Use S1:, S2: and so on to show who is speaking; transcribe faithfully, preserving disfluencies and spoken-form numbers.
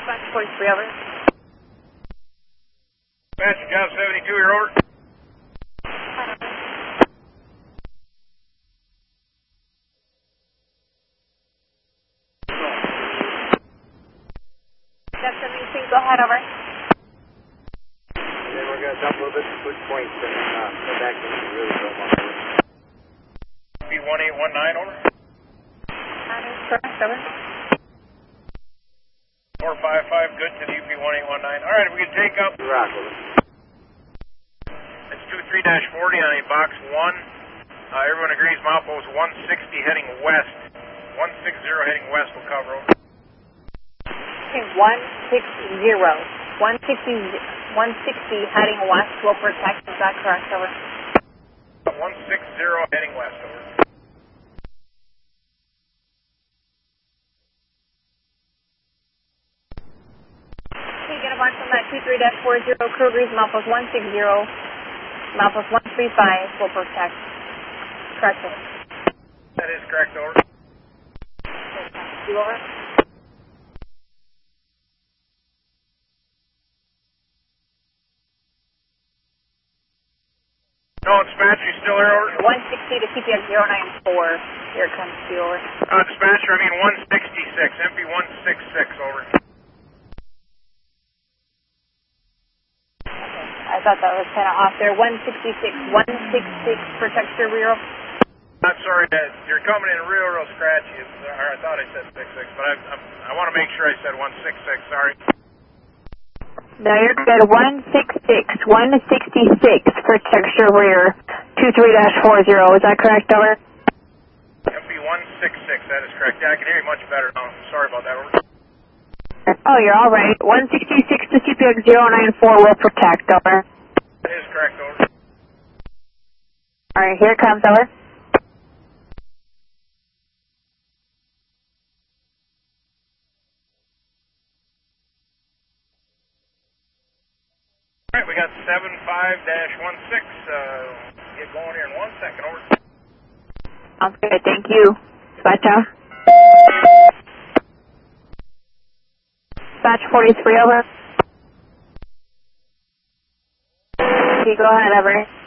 S1: Dispatch forty-three, over.
S2: Dispatch, job seventy-two, you're over.
S1: Job seventy-two, go ahead, over.
S3: And then we're going to dump a little bit to Food Point and then uh, go back to the really go on.
S2: B one eight one nine, over.
S1: That is correct, over.
S2: four five five, good to the U P one eight one nine. All right, if we can take up.
S3: Rock, over.
S2: It's two three dash forty on a box one. Uh, everyone agrees milepost one sixty heading west. one sixty heading west will cover, over.
S1: Okay, one sixty. one sixty, one sixty heading west will protect, is that correct, over?
S2: one sixty heading west, over.
S1: Okay, get a bunch from that two three dash forty, crew agrees milepost one sixty, milepost one three five will protect. Correct, over.
S2: That is correct, over.
S1: You over?
S2: No, dispatcher, you still there, over?
S1: one sixty to T P X zero nine four. Here comes you, over.
S2: Uh, dispatcher, I mean one sixty-six, M P one sixty-six, over.
S1: Okay, I thought that was kind of off there. one sixty-six, one sixty-six protects your rear.
S2: I'm sorry, Dad. You're coming in real, real scratchy. It's, or I thought I said six six, but I, I, I want to make sure I said one sixty-six, sorry.
S1: No, you're good. one sixty-six, one sixty-six protects your rear. two three dash forty, is that correct, over?
S2: M P one sixty-six, that is correct. Yeah, I can hear you much better now. Sorry about that, over.
S1: Oh, you're all right. one sixty-six to C P X zero nine four will protect, over.
S2: That is correct, over.
S1: All right, here it comes, over.
S2: All right, we got seven five dash one six. Uh, get going here in one second, over.
S1: Sounds good, thank you. Dispatch out. Dispatch forty-three, over. Okay, go ahead, over.